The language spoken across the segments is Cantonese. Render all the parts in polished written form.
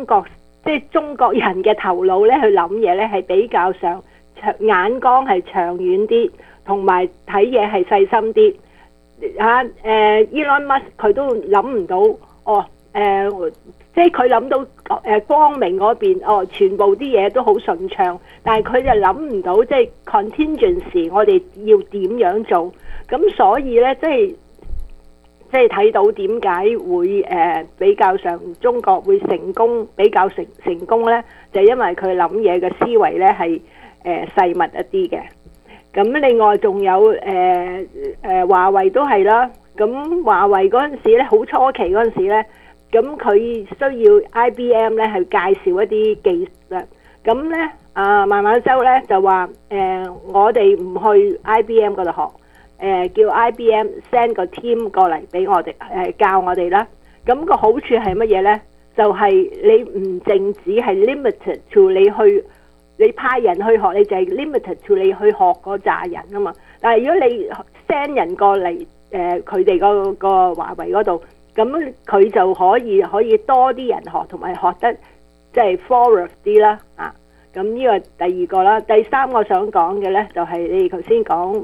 中國中國人嘅頭腦咧去諗嘢咧係比較上眼光係長遠啲，同埋睇嘢係細心啲。Elon Musk 佢都諗唔到即係佢諗到光明嗰邊全部啲嘢都好順暢，但係佢就諗唔到即係 contingency 我哋要點樣做。咁所以咧即係睇到點解會比較上中國會成功比較成功咧，就係因為佢諗嘢嘅思維咧係細密一啲嘅。咁另外仲有華為都係啦。咁華為嗰陣時咧，好初期嗰陣時咧，咁佢需要 IBM 咧去介紹一啲技術啦。咁咧孟晚舟咧就話我哋唔去 IBM 嗰度學，叫 IBM send 個 team 過嚟俾我哋教我哋啦。咁個好處係乜嘢咧？就係你唔淨止係 limited to 你派人去學，你就係 limited to 你去學嗰扎人啊嘛。但係如果你 send 人過嚟佢哋個華為嗰度，咁佢就可以多啲人學，同埋學得即係 forward 啲啦啊。咁呢個第二個啦。第三個想講嘅咧就係你頭先講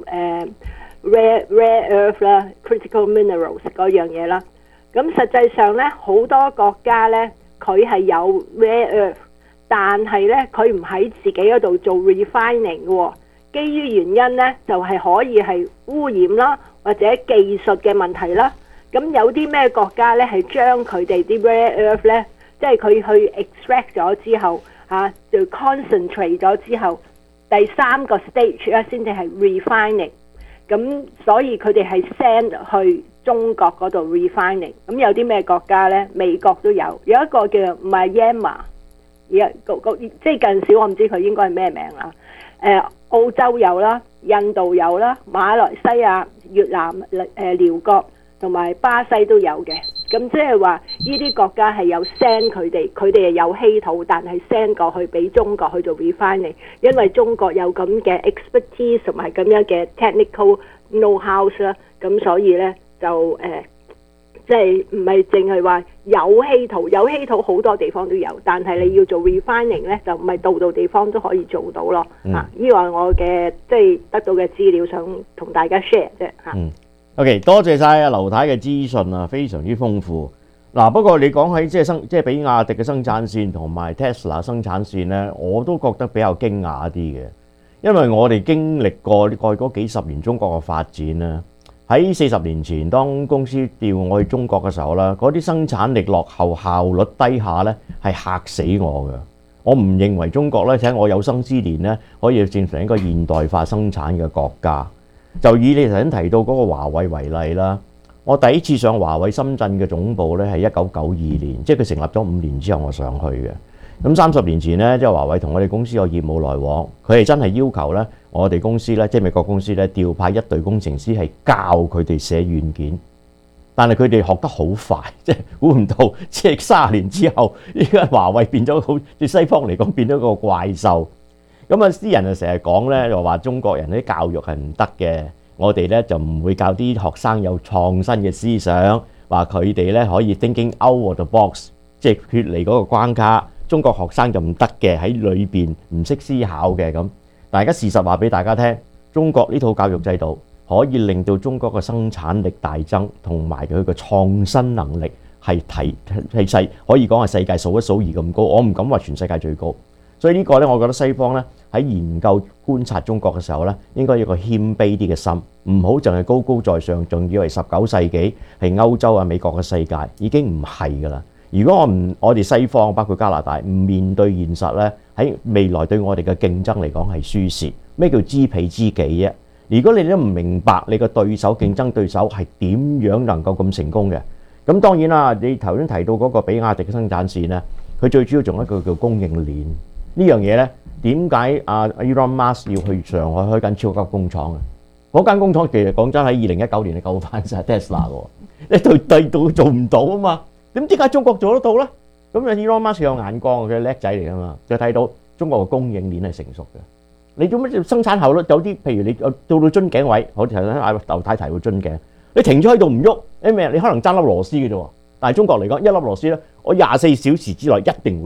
rare earth 啦 ，critical minerals 嗰樣嘢啦。咁實際上咧好多國家咧佢係有 rare earth， 但係咧佢唔喺自己嗰度做 refining 嘅喎。基於原因咧就係可以係污染啦，或者技術嘅問題啦。咁有啲咩國家咧係將佢哋啲 rare earth 咧，即係佢去 extract 咗之後就 concentrate 咗之後，第三個 stage 咧先至係 refining。咁所以佢哋係 send 去中國嗰度 refining。咁有啲咩國家咧？美國都有一個叫 Myanmar， 即係近少我唔知佢應該係咩名啦。澳洲有啦，印度有啦，馬來西亞、越南、寮國同埋巴西都有嘅。咁即係話呢啲國家係有 send 佢哋係有稀土，但係 send 過去俾中國去做 refining， 因為中國有咁嘅 expertise 同埋咁樣嘅 technical know-how 啦。咁所以咧就即係唔係淨係話有稀土好多地方都有，但係你要做 refining 咧，就唔係度度地方都可以做到咯。呢個係我嘅即係得到嘅資料，想同大家 share 啫嚇。 OK， 多謝晒阿劉太嘅資訊啊，非常之豐富。嗱，不過你講起即係比亞迪嘅生產線同埋 Tesla 生產線咧，我都覺得比較驚訝啲嘅，因為我哋經歷過嗰幾十年中國嘅發展啦。喺40年前，當公司調我去中國嘅時候啦，嗰啲生產力落後、效率低下咧，係嚇死我嘅。我唔認為中國咧喺我有生之年咧可以變成一個現代化生產嘅國家。就以你頭先提到嗰個華為為例啦，我第一次上華為深圳嘅總部咧係1992年，即係佢成立咗5年之後我上去嘅。咁30年前咧，即係華為同我哋公司有業務來往，佢係真係要求咧我哋公司咧，即係美國公司咧調派一隊工程師係教佢哋寫軟件，但係佢哋學得好快，即係估唔到，即係30年之後，依家華為變咗好似西方嚟講變咗個怪獸。咁啲人就成日講咧，就話中國人啲教育係唔得嘅，我哋咧就唔會教啲學生有創新嘅思想，話佢哋咧可以 thinking out of the box， 即係脫離嗰個關卡。中國學生就唔得嘅，喺裏邊唔識思考嘅咁。但係而家事實話俾大家聽，中國呢套教育制度可以令到中國嘅生產力大增，同埋佢嘅創新能力係可以講係世界數一數二咁高。我唔敢話全世界最高。所以呢個咧，我覺得西方咧喺研究觀察中國嘅時候咧，應該有個謙卑啲嘅心，唔好淨係高高在上，仲以為19世紀係歐洲啊、美國嘅世界，已經唔係㗎啦。如果我哋西方包括加拿大唔面對現實咧，喺未來對我哋嘅競爭嚟講係輸蝕。咩叫知彼知己啫？如果你都唔明白你嘅對手競爭對手係點樣能夠咁成功嘅，咁當然啦，你頭先提到嗰個比亞迪嘅生產線咧，佢最主要仲有一個叫供應鏈呢樣嘢咧。點解阿 Elon Musk 要去上海開間超級工廠啊？嗰間工廠其實講真喺2019年你救翻晒 Tesla 嘅，你對到做唔到啊嘛？點解中國做得到咧？咁啊 Elon Musk 有眼光，佢叻仔嚟噶嘛，就睇到中國嘅供應鏈係成熟嘅。你做乜生產效率有啲？譬如你到樽頸位，好似頭先阿劉太提到樽頸，你停咗喺度唔喐，你可能爭粒螺絲嘅啫喎。但係中國嚟講，一粒螺絲咧，我24小時之內一定會